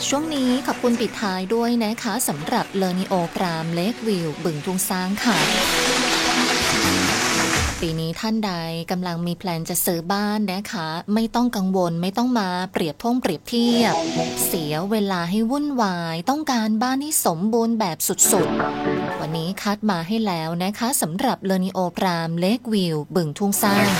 ช่วงนี้ขอบคุณปิดท้ายด้วยนะคะสำหรับเลอนิโอปรามเลกวิวบึงทุ่งซางค่ะปีนี้ท่านใดกำลังมีแพลนจะซื้อบ้านนะคะไม่ต้องกังวลไม่ต้องมาเปรียบเทียบเสียเวลาให้วุ่นวายต้องการบ้านที่สมบูรณ์แบบสุดๆวันนี้คัดมาให้แล้วนะคะสำหรับเลอนิโอปรามเลกวิวบึงทุ่งซาง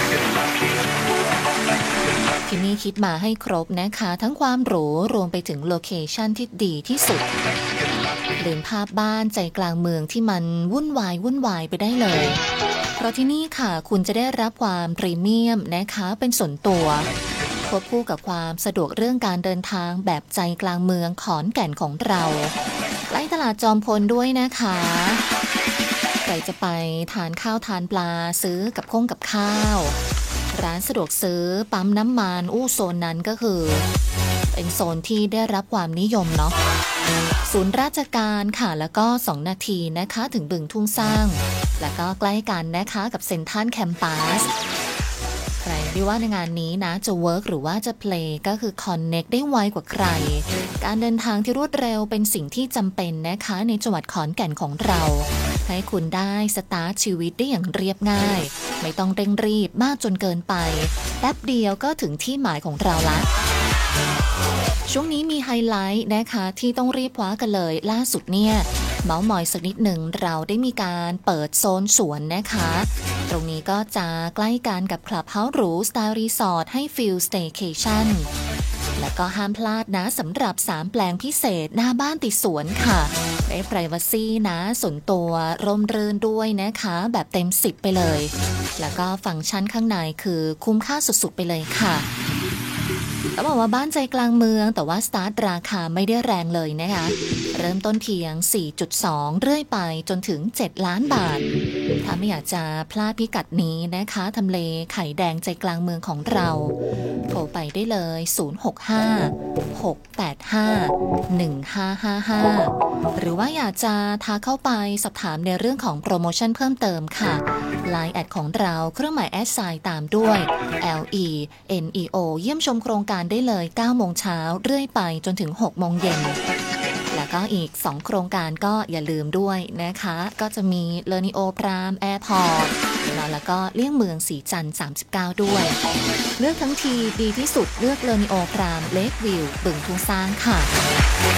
ที่นี่คิดมาให้ครบนะคะทั้งความหรูรวมไปถึงโลเคชั่นที่ดีที่สุดลืมภาพบ้านใจกลางเมืองที่มันวุ่นวายไปได้เลยเพราะที่นี่ค่ะคุณจะได้รับความพรีเมียมนะคะเป็นส่วนตัวควบคู่กับความสะดวกเรื่องการเดินทางแบบใจกลางเมืองขอนแก่นของเราใกล้ตลาดจอมพลด้วยนะคะใครจะไปทานข้าวทานปลาซื้อกับข้าวร้านสะดวกซื้อปั๊มน้ำมันโซนนั้นก็คือเป็นโซนที่ได้รับความนิยมเนาะศูนย์ราชการค่ะแล้วก็2นาทีนะคะถึงบึงทุ่งสร้างแล้วก็ใกล้กันนะคะกับเซ็นทรัลแคมปัสใครที่ว่าในงานนี้นะจะเวิร์กหรือว่าจะเพลย์ก็คือคอนเน็กได้ไวกว่าใครการเดินทางที่รวดเร็วเป็นสิ่งที่จำเป็นนะคะในจังหวัดขอนแก่นของเราให้คุณได้สตาร์ทชีวิตได้อย่างเรียบง่ายไม่ต้องเร่งรีบมากจนเกินไปแป๊บเดียวก็ถึงที่หมายของเราละช่วงนี้มีไฮไลท์นะคะที่ต้องรีบคว้ากันเลยล่าสุดเนี่ยเมาส์มอยสักนิดหนึ่งเราได้มีการเปิดโซนสวนนะคะตรงนี้ก็จะใกล้กันกับคลับเฮาส์หรูสไตล์รีสอร์ทให้ฟิลสเตย์เคชั่นแล้วก็ห้ามพลาดนะสำหรับ3แปลงพิเศษหน้าบ้านติดสวนค่ะได้ privacy นะส่วนตัวร่มรื่นด้วยนะคะแบบเต็ม10ไปเลยแล้วก็ฟังก์ชันข้างในคือคุ้มค่าสุดๆไปเลยค่ะต้องบอกว่าบ้านใจกลางเมืองแต่ว่าสตาร์ทราคาไม่ได้แรงเลยนะคะเริ่มต้นเพียง 4.2 เรื่อยไปจนถึง7ล้านบาทถ้าไม่อยากจะพลาดพิกัดนี้นะคะทำเลไข่แดงใจกลางเมืองของเราโทรไปได้เลย065-685-1555หรือว่าอยากจะทักเข้าไปสอบถามในเรื่องของโปรโมชั่นเพิ่มเติมค่ะ LINE แอดของเราเครื่องหมายแอดไซน์ตามด้วย LENEO เยี่ยมชมโครงการได้เลย 9 โมงเช้าเรื่อยไปจนถึง 6 โมงเย็นแล้วก็อีก2โครงการก็อย่าลืมด้วยนะคะก็จะมีเลอนิโอพรามแอร์พอร์ตแล้วก็เลี่ยงเมืองสีจันทร์39ด้วยเลือกทั้งทีดีที่สุดเลือกเลอนิโอพรามเลกวิวบึงทุ่งซางค่ะ